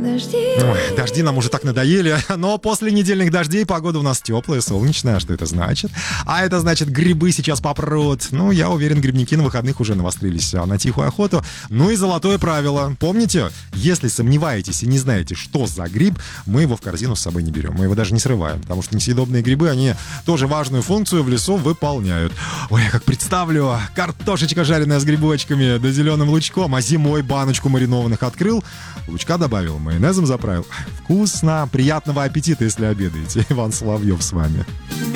Ой, дожди нам уже так надоели, но после недельных дождей погода у нас теплая, солнечная. А что это значит? А это значит, грибы сейчас попрут. Ну, я уверен, грибники на выходных уже навострились на тихую охоту. Ну и золотое правило. Помните? Если сомневаетесь и не знаете, что за гриб, мы его в корзину с собой не берем. Мы его даже не срываем, потому что несъедобные грибы, они тоже важную функцию в лесу выполняют. Ой, я как представлю, картошечка жареная с грибочками, да зеленым лучком, а зимой баночку маринованных открыл, лучка добавил, майонезом заправил. Вкусно, приятного аппетита, если обедаете. Иван Соловьев с вами.